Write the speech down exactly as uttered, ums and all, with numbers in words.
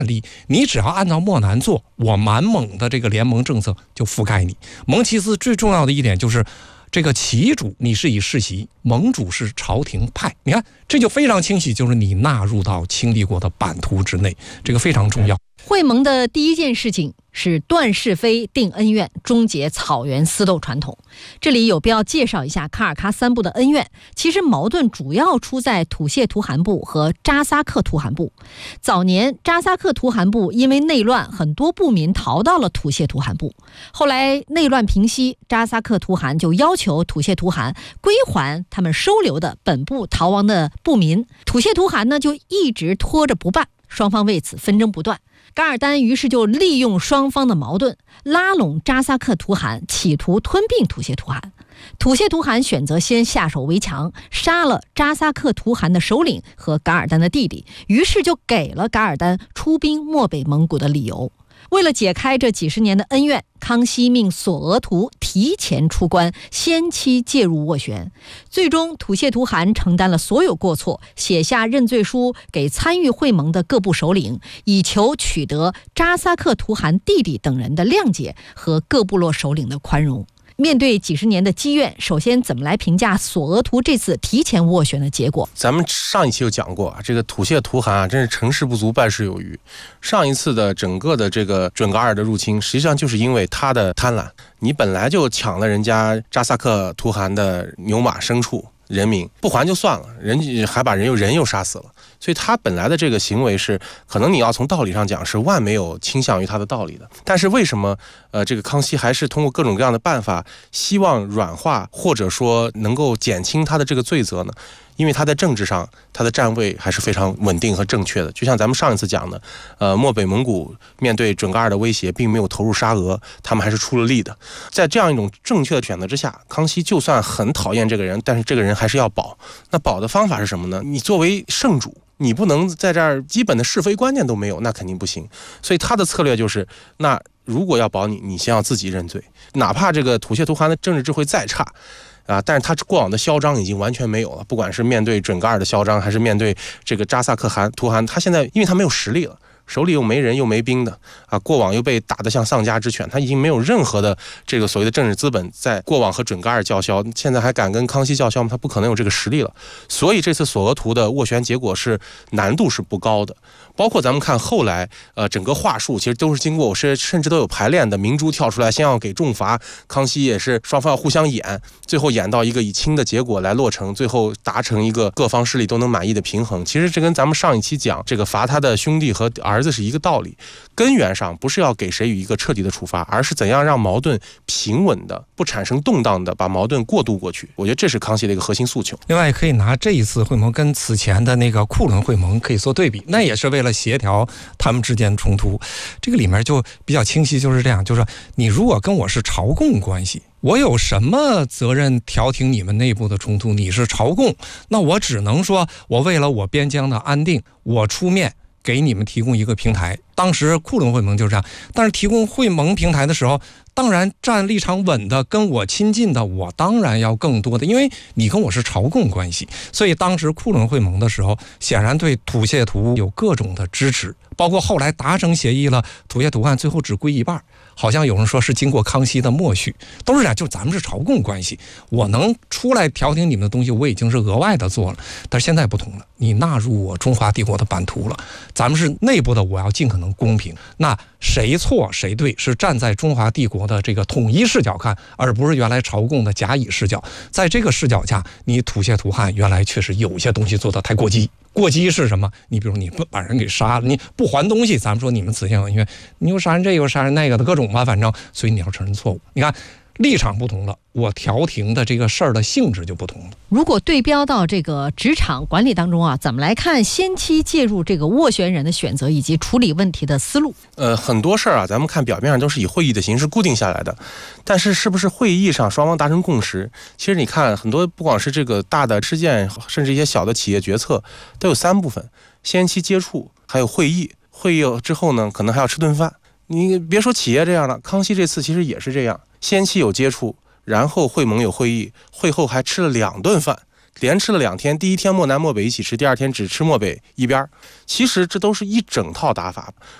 力，你只要按照漠南做，我满蒙的这个联盟政策就覆盖你。蒙其斯最重要的一点就是这个旗主你是以世袭，盟主是朝廷派，你看这就非常清晰，就是你纳入到清帝国的版图之内，这个非常重要。 会盟的第一件事情是断是非、定恩怨，终结草原私斗传统。这里有必要介绍一下卡尔喀三部的恩怨。其实矛盾主要出在土谢图汗部和扎萨克图汗部。早年扎萨克图汗部因为内乱，很多部民逃到了土谢图汗部。后来内乱平息，扎萨克图汗就要求土谢图汗归还他们收留的本部逃亡的部民。土谢图汗呢就一直拖着不办，双方为此纷争不断。噶尔丹于是就利用双方的矛盾，拉拢扎萨克图汗，企图吞并土谢图汗。土谢图汗选择先下手为强，杀了扎萨克图汗的首领和噶尔丹的弟弟，于是就给了噶尔丹出兵漠北蒙古的理由。为了解开这几十年的恩怨，康熙命索额图提前出关，先期介入斡旋。最终土谢图汗承担了所有过错，写下认罪书给参与会盟的各部首领，以求取得扎萨克图汗弟弟等人的谅解和各部落首领的宽容。面对几十年的积怨，首先怎么来评价索额图这次提前斡旋的结果？ 咱们上一期有讲过，这个土谢图汗啊，真是成事不足败事有余。上一次的整个的这个准噶尔的入侵，实际上就是因为他的贪婪，你本来就抢了人家扎萨克图汗的牛马牲畜人民，不还就算了，人还把人又人又杀死了。所以他本来的这个行为是，可能你要从道理上讲是万没有倾向于他的道理的。但是为什么呃这个康熙还是通过各种各样的办法，希望软化或者说能够减轻他的这个罪责呢？因为他在政治上他的站位还是非常稳定和正确的。就像咱们上一次讲的，呃，漠北蒙古面对准噶尔的威胁，并没有投入沙俄，他们还是出了力的。在这样一种正确的选择之下，康熙就算很讨厌这个人，但是这个人还是要保。那保的方法是什么呢？你作为圣主，你不能在这儿基本的是非观念都没有，那肯定不行。所以他的策略就是，那如果要保你，你先要自己认罪，哪怕这个土谢图汗的政治智慧再差啊，但是他过往的嚣张已经完全没有了，不管是面对准噶尔的嚣张，还是面对这个扎萨克汗图汗，他现在因为他没有实力了，手里又没人又没兵的啊，过往又被打得像丧家之犬，他已经没有任何的这个所谓的政治资本在过往和准噶尔叫嚣，现在还敢跟康熙叫嚣吗？他不可能有这个实力了。所以这次索额图的斡旋结果是难度是不高的。包括咱们看后来，呃，整个话术其实都是经过我是甚至都有排练的。明珠跳出来，先要给重罚，康熙也是双方要互相演，最后演到一个以轻的结果来落成，最后达成一个各方势力都能满意的平衡。其实这跟咱们上一期讲这个罚他的兄弟和儿子是一个道理，根源上不是要给谁予一个彻底的处罚，而是怎样让矛盾平稳的、不产生动荡的把矛盾过渡过去。我觉得这是康熙的一个核心诉求。 另外，可以拿这一次会盟跟此前的那个库伦会盟可以做对比，那也是为了协调他们之间的冲突。这个里面就比较清晰，就是这样，就是你如果跟我是朝贡关系，我有什么责任调停你们内部的冲突？你是朝贡，那我只能说，我为了我边疆的安定，我出面给你们提供一个平台。当时库伦会盟就是这样，但是提供会盟平台的时候，当然站立场稳的跟我亲近的，我当然要更多的，因为你跟我是朝贡关系。所以当时库伦会盟的时候，显然对土谢图有各种的支持，包括后来达成协议了，土谢图汗最后只归一半，好像有人说是经过康熙的默许，都是这样，就咱们是朝贡关系，我能出来调停你们的东西，我已经是额外的做了。但是现在不同了，你纳入我中华帝国的版图了，咱们是内部的，我要尽可能公平。那谁错谁对，是站在中华帝国的这个统一视角看，而不是原来朝贡的甲乙视角。在这个视角下，你土谢图汗原来确实有些东西做得太过激。过激是什么？你比如你不把人给杀了，你不还东西，咱们说你们此前因为你又杀人这又杀人那个的各种吧，反正所以你要承认错误。你看立场不同了，我调停的这个事儿的性质就不同了。 如果对标到这个职场管理当中啊，怎么来看先期介入这个斡旋人的选择以及处理问题的思路？ 呃，很多事儿啊，咱们看表面上都是以会议的形式固定下来的，但是是不是会议上双方达成共识？其实你看很多，不光是这个大的事件，甚至一些小的企业决策，都有三部分：先期接触，还有会议。会议之后呢，可能还要吃顿饭。你别说企业这样了，康熙这次其实也是这样，先期有接触，然后会盟有会议，会后还吃了两顿饭， 连吃了两天，第一天漠南漠北一起吃，第二天只吃漠北一边。其实这都是一整套打法。